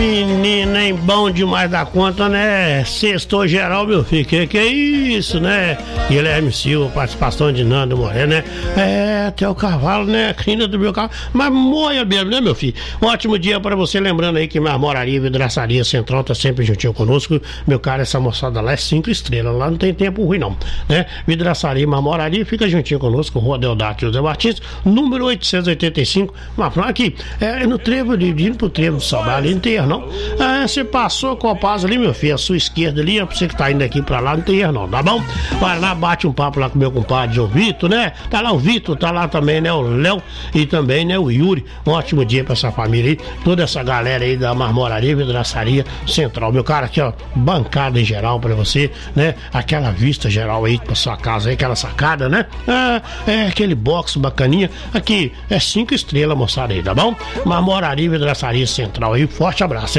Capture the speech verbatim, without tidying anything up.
Menina, hein? Bom demais da conta, né? Sextou geral, meu filho. Que que é isso, né? Guilherme Silva, participação de Nando Moreno, né? É, até o cavalo, né? Crina do meu cavalo. Mas moia mesmo, né, meu filho? Um ótimo dia pra você. Lembrando aí que Marmoraria e Vidraçaria Central tá sempre juntinho conosco. Meu cara, essa moçada lá é cinco estrelas. Lá não tem tempo ruim, não, né? Vidraçaria e Marmoraria fica juntinho conosco. Rua Deodato José Martins, número oitocentos e oitenta e cinco. Mas aqui, é no trevo de indo pro trevo de Sobral, ali inteiro, não? Ah, você passou com a paz ali, meu filho, a sua esquerda ali, é pra você que tá indo aqui pra lá, não tem erro não, tá bom? Vai lá, bate um papo lá com meu compadre João Vitor, né? Tá lá o Vitor, tá lá também, né? O Léo e também, né? O Yuri. Um ótimo dia pra essa família aí, toda essa galera aí da Marmoraria, Vidraçaria Central. Meu cara, aqui ó, bancada em geral pra você, né? Aquela vista geral aí pra sua casa aí, aquela sacada, né? Ah, é aquele box bacaninha. Aqui, é cinco estrelas, moçada aí, tá bom? Marmoraria, Vidraçaria Central aí, forte abraço, hein?